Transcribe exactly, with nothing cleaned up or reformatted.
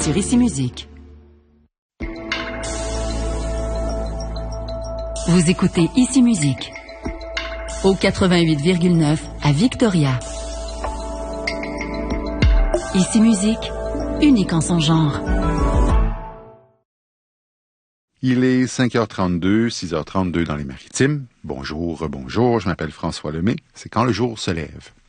sur Ici Musique. Vous écoutez Ici Musique au quatre-vingt-huit virgule neuf à Victoria. Ici Musique, unique en son genre. Il est cinq heures trente-deux, six heures trente-deux dans les Maritimes. Bonjour, bonjour, je m'appelle François Lemay. C'est quand le jour se lève.